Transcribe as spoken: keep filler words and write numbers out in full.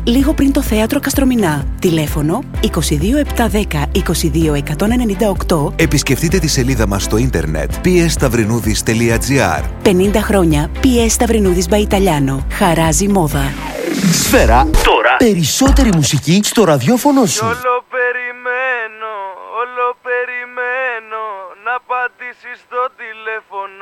λίγο πριν το θέατρο Καστρομηνά. Τηλέφωνο είκοσι δύο επτακόσια δέκα είκοσι δύο εκατόν ενενήντα οκτώ. Επισκεφτείτε τη σελίδα μας στο ίντερνετ πι ες σταυρινούδης τελεία τζι άρ. πενήντα χρόνια πι ες Σταυρινούδης by Italiano. Χαράζει μόδα. Σφαίρα, τώρα περισσότερη μουσική στο ραδιόφωνο σου. Όλο περιμένω, όλο περιμένω να πατήσεις το τηλέφωνο.